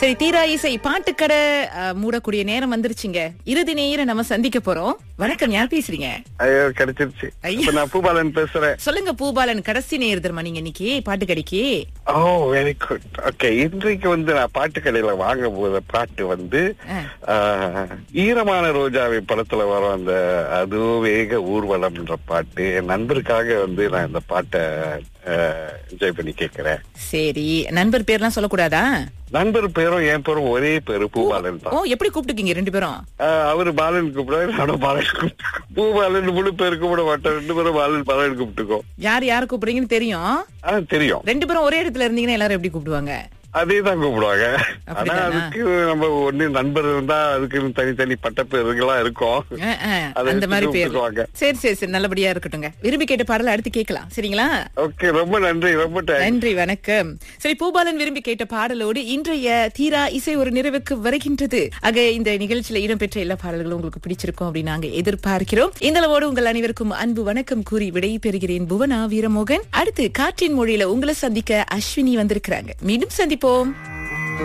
சரி, தீரா இசை பாட்டுக்கடை மூடக்கூடிய நேரம் வந்துருச்சுங்க. இறுதி நேரம் நம்ம சந்திக்க போறோம். வணக்கம், யார் பேசுறீங்க? ஐயோ, கிடைச்சிருச்சு. இப்ப நான் பூபாலன் பேசுறேன். சொல்லுங்க பூபாலன், கடைசி நேரம் தருமா நீங்க இன்னைக்கு பாட்டுக்கடைக்கு? ஓ, வெரி குட். ஓகே, இன்றைக்கு நான் பாட்டுக்கடையில வாங்க போத பாட்டு ஈரமான ரோஜாவை படத்துல வரும் அந்த அதோ வேக ஊர்வலம்ன்ற பாட்டு. என் நண்பருக்காக நான் இந்த பாட்டை என்ஜாய் பண்ணி கேக்குறேன். சரி, நண்பர் பேர்லாம் சொல்லக்கூடாதா? நண்பர் பேரும் என் பேரும் ஒரே பேரு, பூபாலன் தான். ஓ, எப்படி கூப்பிட்டுக்கீங்க ரெண்டு பேரும்? அவரு பாலன் கூப்பிடுவாரு, நானும் பாலன் கூப்பிட்டு. பூபாலன் முழு பேரு கூப்பிட மாட்டோம், ரெண்டு பேரும் பாலன் கூப்பிட்டுக்கோ. யார் கூப்பிடுறீங்கன்னு தெரியும்? தெரியும். ரெண்டு பேரும் ஒரே இடத்துல இருந்தீங்கன்னா எல்லாரும் எப்படி கூப்பிடுவாங்க? அதேதான் கூப்பிடுவாங்க. ஆனா அதுக்கு நம்ம ஒண்ணு நண்பர் இருந்தா அதுக்கு தனித்தனி பட்ட பேருங்கெல்லாம் இருக்கும். அந்த மாதிரி பேர். சரி சரி சரி, நல்லபடியா இருக்கட்டுங்க. விரும்பி கேட்ட பாடல அடுத்து கேட்கலாம், சரிங்களா? ஓகே, ரொம்ப நன்றி. ரொம்ப நன்றி, வணக்கம். சரி, பூபாலன் விரும்பி கேட்ட பாடலோடு இன்றைய தீரா இசை ஒரு நிறைவுக்கு வருகின்றது. ஆக இந்த நிகழ்ச்சியில இடம்பெற்ற எல்லா பாடல்களும் உங்களுக்கு பிடிச்சிருக்கும் அப்படின்னு நாங்க எதிர்பார்க்கிறோம். இந்த அளவோடு உங்கள் அனைவருக்கும் அன்பு வணக்கம் கூறி விடை பெறுகிறேன். புவனா வீரமோகன். அடுத்து காற்றின் மொழியில உங்களை சந்திக்க அஸ்வினி வந்திருக்கிறாங்க. மீண்டும் சந்திப்போம்.